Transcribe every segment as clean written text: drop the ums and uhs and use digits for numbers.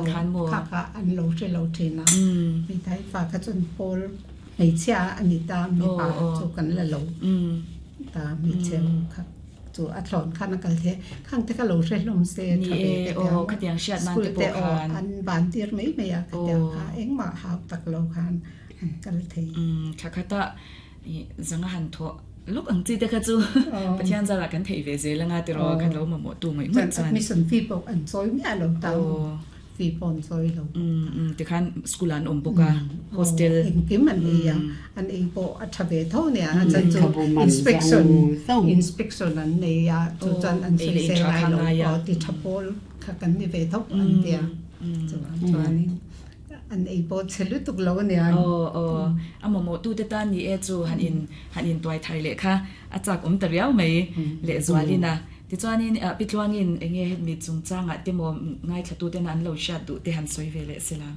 คันโมค่ะอันเราใช้เราเทนะมีไทยฝากจนโพลในเชียอันนี้ตามมีป่าจูกันละเราตามมีเชียค่ะจูอัตลอนข้างกันเทข้างที่ก็เราใช้ลมเซทะเลก็เดียงเชียดมันจะปกอันบานเตียร์ไม่อยากก็เดียงค่ะเอ็งมาหาตักเราคันกันเทค่ะค่ะตาจังหันทัวลูกอังจีเด็กจูประเทศจะรักกันเทวเซลงาติรอกันเราหมดตัวไม่เหมือนกันมีส่วนฟีบอกอันซอยไม่เราตามฟีปอนซอยเราที่ขันสกุลันปกะโฮสเทลเองกิมันเองอันเองโปอัชเวทเนี่ยอาจารย์จูinspection นั้นเนี่ยจูจันอันเซลล์ไลน์เราติดทับโพลกันมีเวทอันเดียจูอันนี้อันไอ้โบเชลุตุกโลเนี่ยอ่ะหมอตู้เตตันนี่จูหันอินตัวไทยเลยค่ะอาจากตะเรียวไหมเลจวาลินะที่จวนนี้ปิดลวงินเองมีจงจังที่หมอง่ายขัดตู้เตนันเราชัดดูที่หันสวยเวลสิละ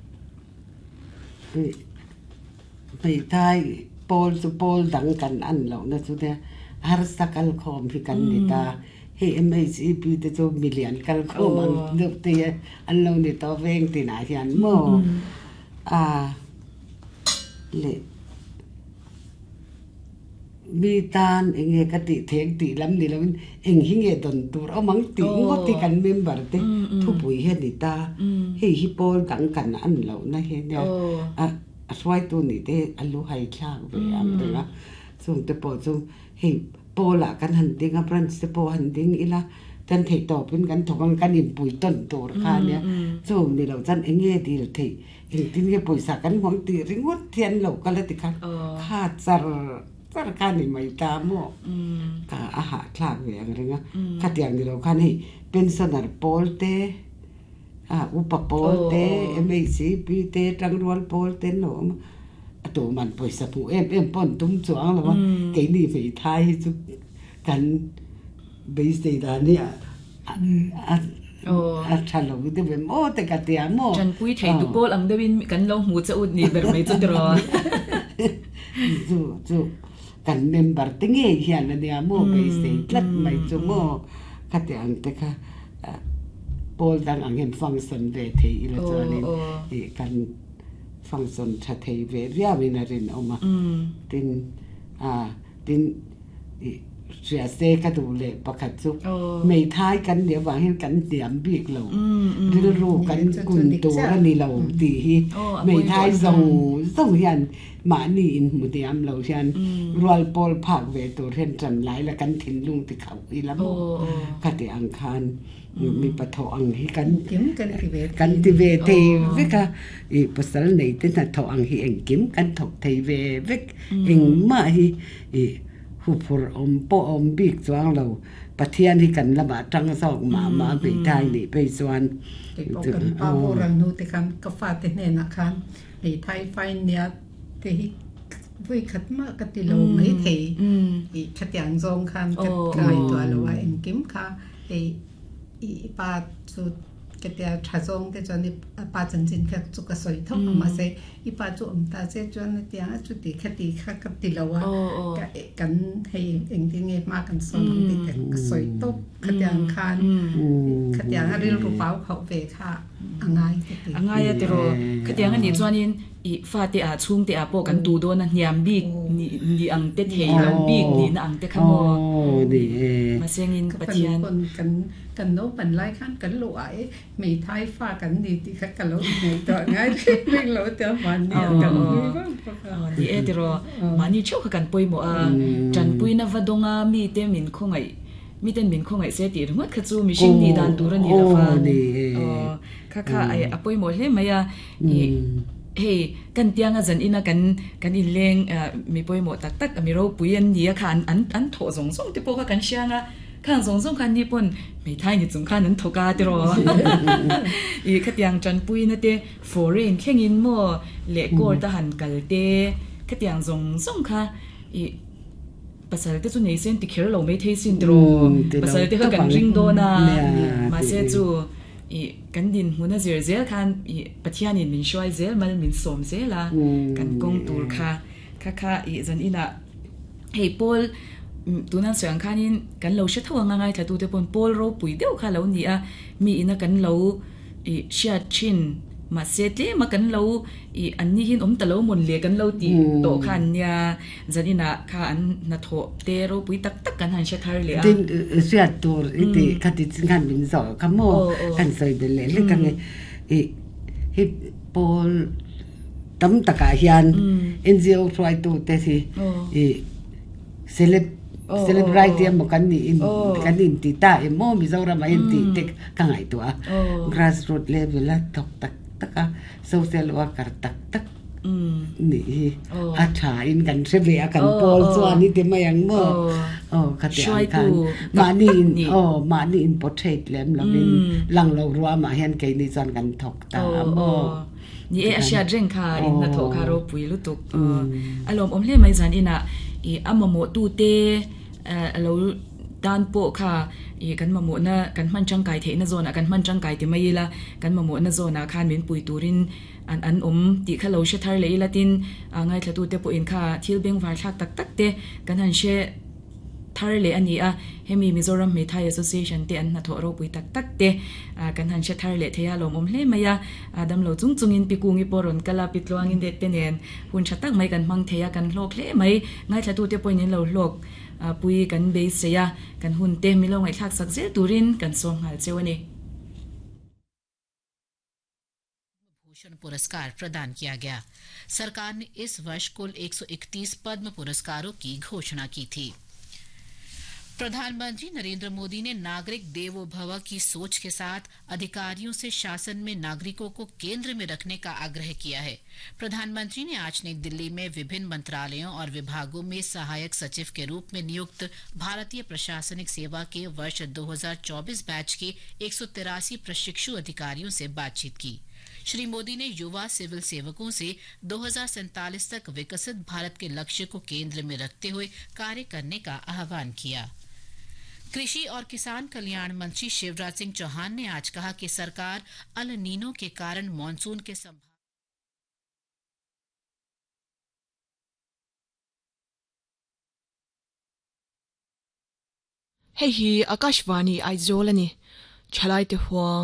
ไม่ได้โปลดังกันอันเรานะสุดเนี่ยฮาร์สกัลคอมพิกันนี่ตาเฮ้ไม่ใช่ปีแต่จะมิลเลียนกัลคอมอันเดือบที่อันเราเนี่ยตัวเวงที่ไหนที่อันโมเละมีตานเองก็ติเทงติล้ำนี่แล้วเองหิ้งดนตัวเอามังติงก็ติกันเมมเบอร์เตทุบปุ๋ยเห็นนี่ตาเฮ้ฮิปโปดังกันอันเรานะเห็นเนี่ยสวยตัวนี้เตอันรู้ให้ข้าวไปอันเดียวนะส่งแต่ปอส่งเฮ้โปละกันหันดิ้งอ่ะพรันสโปหันดิ้งอีละจันเทต่อเป็นกันถกกันอิ่มปุ๋ยต้นตัวค่าเนี่ยส่งนี่เราจันเองดีเราเทเองที่นี่ปุ๋ยสักกันหวังตีริงวัดเทียนเราก็เลยติดกันขาดซาร์การนี่ไม่ตามหมอกอาหารคลาดเวียงอะไรเงี้ยขัดอย่างนี้เราคันให้เป็นสนารโพลเตอุปโพลเตไม่สิปีเตจังรวนโพลเตโนมตัวมันไปสับผู้เอ็มป้อนตุ้มสวงแล้วว่าเกี่ยนี่ไปไทยจุกันไปสิตาเนี่ยฉันเราคิดว่าโอ้แต่กัดเตียโมฉันคุยไทยตุโพลอังเดวินกันลงหูจะอุดนี่แบบไม่จุดรอจูกันเมมเบอร์ตั้งเงี้ยนั่นเนี่ยโมไปสิลัดไม่จูโมขัดอย่างแต่ค่ะโพลดังอังเห็นฟังสันเวทีแล้วจวนนี้กันฟังสันชัดเทเวเรียวินารินออกมาตินเสียเซกดูเลยประคัดซุไม่ท้ายกันเดี๋ยวว่าให้กันเดียมบีกเรารู้กันกุนตัวนี่เราตีไม่ท้ายส่งยันมานี่อินมุติยามเราฉันรัวปอลผักเวตัวเห็นจำหลายแล้วกันถิ่นลุงที่เขาอีละโมกัดอังคารมีปะทอังให้กันติเวทีเวกอีภาษาในที่นั่นทอังให้เองกิมกันถกไทยเวเวกเองมาให้หูพอปอมบิกสว่างเราปะเทียนที่กันละบาดจังสองมาไปไทยนี่ไปสวนกันปาโบรังนูติกันกฟาติเนนักขันไอ้ไทยไฟเนี่ยที่วิขัดมากติโลไม่เทอีขัดอย่างทรงคันกัดไกลตัวเราว่าเอ็งกิมค่ะไอ้ปาสุดก็เดียวชาซงแต่จวนนี้ป้าจันจินแค่จุกกระสอยท่องมาเสียอีป้าจุอมตาเสียจวนนี้เดียวจุดตีแค่ตีข้ากับตีเราว่ากันให้เองที่เงี้ยมากันซ้อนตีแต่กระสอยตบขดยังคานขดยังอะไรรูปเป้าเขาเวค่ะง่ายแต่เราขดยังอันนี้จวนนี้อีฟ้าเตะชุ่มเตะโปกันดูโดนนั่นยามบีกนี่อังเตะเทเราบีกนี่อังเตะขโมมาเสียงินปะเทียนกันโน้ปันไล่ขั้นกันหลวยมีไทยฟ้ากันดีที่ขัดกันแล้วในตัวง่ายเรื่องเราเจอมันเนี่ยกันมีบ้างนี่แต่เรามันนี่ชั่วกันป่วยหมดจันป่วยนับว่าดงมีเต็มมินคงไงมีเต็มมินคงไงเสียตีรู้ว่าขจูมีชิงดีดันตัวนี่ละฟ้าค่ะไอ้ป่วยหมดเลยไหมอ่ะเฮ้กันเตียงอ่ะจันอินะกันอินเลงมีป่วยหมดตักมีเราป่วยอันนี้ค่ะอันโถส่งที่พวกกันเชียงอ่ะข้างส่งคันญี่ปุ่นไม่ไทยนี่จงคันนั้นทกาติรออีขัดยังจันปุยนะเตฟอเรนแค่งินมั่วเละโกลตะหันกัลเตขัดยังส่งค่ะอีภาษาเตจุนี่เส้นติเคอร์เราไม่เทสินติรอภาษาเตเขากันริงโดนามาเซจูอีกันดินหัวน่ะเซลคันอีปัทยานินมินช่วยเซลมันมินสมเซล่ะกันกงตูค่ะอีจันอินะเฮปอลตัวนั้นส่วนข้านี่กันเราเชื่อว่าง่ายๆแต่ตัวเด็กปนโพลเราปุ๋ยเดียวค่ะเราเนี่ยมีอินะกันเราเชียชินมาเซตเลมากันเราอันนี้หินตะเราหมุนเลียกันเราตีโตคันเนี่ยจะนี่นะค่ะอันนัทโถเตโรปุยตักกันหันเชทาร์เลยอ่ะเสียตัวที่คัดสินคันบินสอคำโมกันใส่เบลเล่กันเลยฮิปโปลตั้มตะกาเฮียนNGO ทรายตัวแต่ที่celebrate dia bukan ni tita emo mizoram ai ti tek kangai tua grassroots level la tok tak social worker tak ni acha in kan sebe akan pol chuan ni te mayang mo khate kan mani in portrait lem lovin langlo ruwa ma hian ke ni chuan kan thok ta mo ni asia drink kha in na thok kha ro pui lu tuk alom omhle mai zan ina amamo tu te alo dan po kha kan mamo na kan man chang kai the na zona kan man chang kai te mai la kan mamo na zona khan min pui turin an ti kha lo she thar le latin ngai thla tu te po in kha thil beng war thak tak te kan han she thar le ani a hemi Mizoram Methai Association te an na tho ro pui tak te kan han she thar le theya lom om hle maya adam lo chung in pikungi poron kala pitluang in de te nen hun chatak mai kan mang theya kan lok hle mai ngai thla tu te po in lo lok pui kan be seya kan hun te milo ngai thak sak zel turin kan som hal chewani Bhushan पुरस्कार प्रदान किया गया। सरकार ने इस वर्ष कुल 131 पद्म पुरस्कारों की घोषणा की थी। प्रधानमंत्री नरेंद्र मोदी ने नागरिक देवो भव की सोच के साथ अधिकारियों से शासन में नागरिकों को केंद्र में रखने का आग्रह किया है। प्रधानमंत्री ने आज नई दिल्ली में विभिन्न मंत्रालयों और विभागों में सहायक सचिव के रूप में नियुक्त भारतीय प्रशासनिक सेवा के वर्ष 2024 बैच के 183 प्रशिक्षु अधिकारियों से बातचीत की। श्री मोदी ने युवा सिविल सेवकों से 2047 तक विकसित भारत के लक्ष्य को केंद्र में रखते हुए कार्य करने का आह्वान किया। कृषि और किसान कल्याण मंत्री शिवराज सिंह चौहान ने आज कहा कि सरकार अल नीनो के कारण मॉनसून के Hei hi Akashvani Aizolani Chalai te Huang